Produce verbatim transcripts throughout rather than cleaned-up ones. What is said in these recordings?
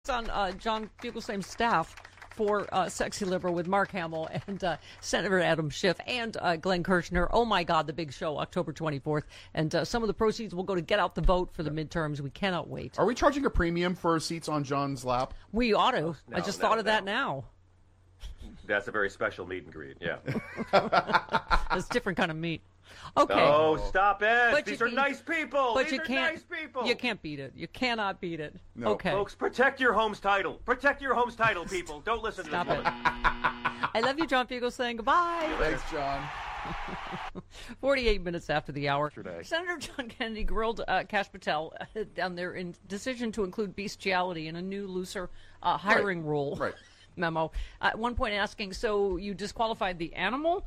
on uh, John Fugelsang's staff for uh, Sexy Liberal with Mark Hamill and uh, Senator Adam Schiff and uh, Glenn Kirshner. Oh, my God, the big show, October twenty-fourth. And uh, some of the proceeds will go to get out the vote for the midterms. We cannot wait. Are we charging a premium for seats on John's lap? We ought to. No, I just no, thought of no. that now. That's a very special meet and greet, yeah. It's a different kind of meat. Okay. Oh, stop it. But These you are can- nice people. But These you are can't. nice people. You can't beat it. You cannot beat it. No. Okay. Folks, protect your home's title. Protect your home's title, people. Don't listen to Stop this it. woman. I love you, John Fugelsang. Goodbye. Thanks, John. forty-eight minutes after the hour. Yesterday. Senator John Kennedy grilled uh, Kash Patel uh, down there in decision to include bestiality in a new, looser uh, hiring Right. rule Right. memo. Uh, at one point asking, so you disqualified the animal?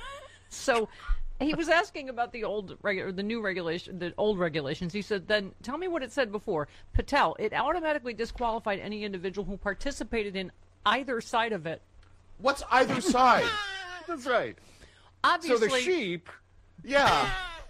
So he was asking about the old regu- the new regulation, the old regulations. He said, then tell me what it said before. Patel, it automatically disqualified any individual who participated in either side of it. What's either side? That's right. Obviously, So the sheep, Yeah.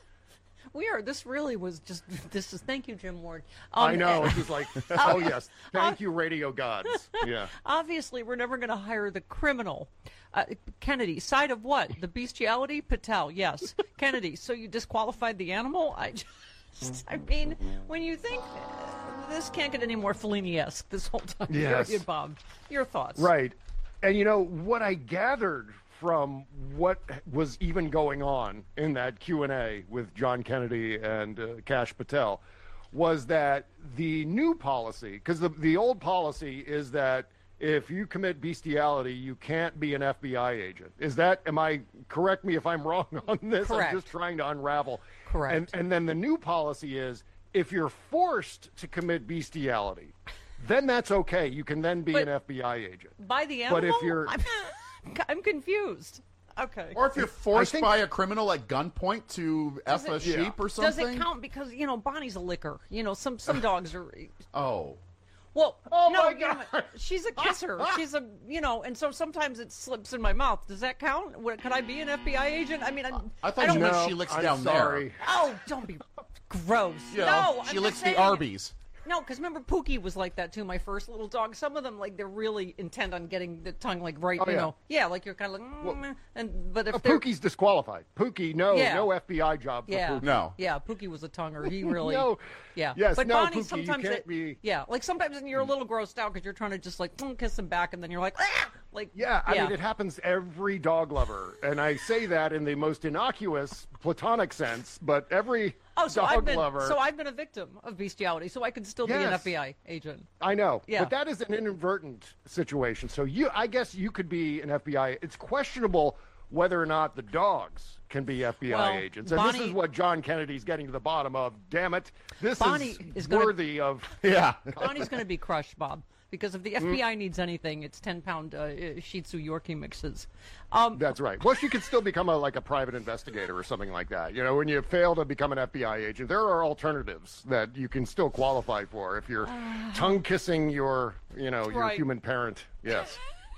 we are. This really was just. This is. Thank you, Jim Ward. I Um, know, it was like, oh yes, thank you, radio gods. Yeah. Obviously, we're never going to hire the criminal. Uh, Kennedy, side of what? The bestiality? Patel, yes. Kennedy, so you disqualified the animal? I just, I mean, when you think uh, this can't get any more Fellini-esque this whole time Yes. period, Bob. Your thoughts? Right. And you know, what I gathered from what was even going on in that Q and A with John Kennedy and uh, Kash Patel was that the new policy, because the, the old policy is that if you commit bestiality, you can't be an F B I agent. Is that, am I, correct me if I'm wrong on this? Correct. I'm just trying to unravel. Correct. And, and then the new policy is if you're forced to commit bestiality, then that's okay. You can then be But- an F B I agent. By the animal? But if you're- I'm, I'm confused. Okay. Or if you're forced think- by a criminal at gunpoint to F a it- sheep Yeah. or Does something. it count? Because, you know, Bonnie's a licker. You know, some, some dogs are... Oh. Well, Oh, no, my you know, God. she's a kisser. She's a, you know, and so sometimes it slips in my mouth. Does that count? What, could I be an F B I agent? I mean, I, I thought don't you know. meant she licks I'm down sorry. there. Oh, don't be gross. You know, no, she I'm licks just the saying. Arby's. No, because remember Pookie was like that too. My first little dog. Some of them, like, they're really intent on getting the tongue like right. Oh, you yeah. know, yeah, like you're kind of like, mm, Well, and but if Uh, they're Pookie's disqualified. Pookie, no, Yeah. no F B I job for yeah, Pookie. No. yeah, Pookie was a tonguer. He really, No. yeah, Yes, but no, Bonnie Pookie, you sometimes can't it- be- yeah, like sometimes you're a little grossed out because you're trying to just like mm, kiss him back, and then you're like, ah! like Yeah, I mean, it happens every dog lover. And I say that in the most innocuous, platonic sense, but every Oh, so dog I've been lover. so I've been a victim of bestiality, so I could still be an Yes. F B I agent. I know, Yeah. but that is an inadvertent situation. So you, I guess you could be an F B I. It's questionable whether or not the dogs can be F B I Well, agents. And this Bonnie- is what John Kennedy's getting to the bottom of. Damn it. This Bonnie is, is gonna- worthy of. Yeah. Bonnie's going to be crushed, Bob, because if the F Mm. B I needs anything, it's ten pound uh, Shih Tzu Yorkie mixes. Um, That's right. Well, she could still become a like a private investigator or something like that. You know, when you fail to become an F B I agent, there are alternatives that you can still qualify for if you're tongue kissing your, you know, your Right. human parent. Yes.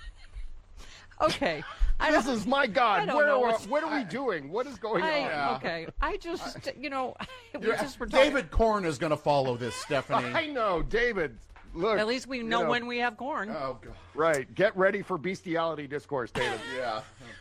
okay, I This don't- is my I God. don't Where know are, what's- what are we doing? What is going I, on? Yeah. okay, I just you know we You're- just were talking. David Korn is going to follow this, Stephanie. I know, David. Look. At least we you know, when we have corn. Oh, God. Right. Get ready for bestiality discourse, David. Yeah.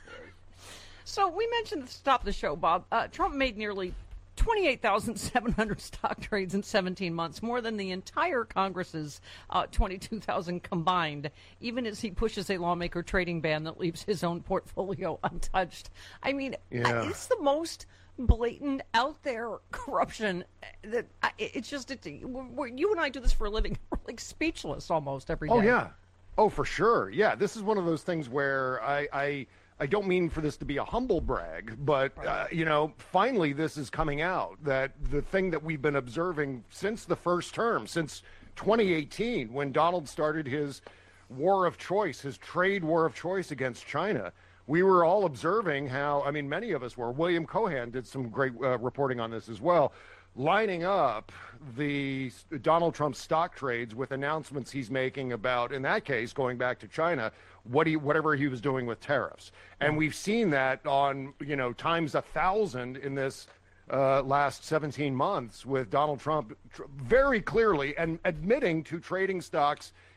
So we mentioned at the top of the show, Bob. Uh, Trump made nearly twenty-eight thousand seven hundred stock trades in seventeen months, more than the entire Congress's uh, twenty-two thousand combined, even as he pushes a lawmaker trading ban that leaves his own portfolio untouched. I mean, Yeah. I- it's the most blatant, out there corruption that I, it's just, it, we're, we're- you and I do this for a living. We're like speechless almost every day. Oh yeah. Oh, for sure. Yeah, this is one of those things where I I, I don't mean for this to be a humble brag, but uh, you know, finally this is coming out that the thing that we've been observing since the first term, since twenty eighteen, when Donald started his war of choice, his trade war of choice against China. We were all observing how, I mean, many of us were. William Cohan did some great uh, reporting on this as well, lining up the Donald Trump stock trades with announcements he's making about, in that case, going back to China, what he, whatever he was doing with tariffs. And we've seen that on, you know, times a thousand in this uh, last seventeen months with Donald Trump tr- very clearly and admitting to trading stocks